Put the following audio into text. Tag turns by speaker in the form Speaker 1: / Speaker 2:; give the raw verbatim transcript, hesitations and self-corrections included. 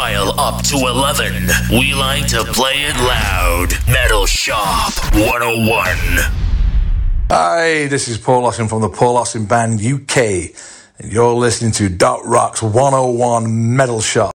Speaker 1: dial up to eleven. We like to play it loud. Metal Shop one oh one.
Speaker 2: Hi, this is Paul Austin from the Paul Austin Band U K, and you're listening to Dot Rock's one oh one Metal Shop.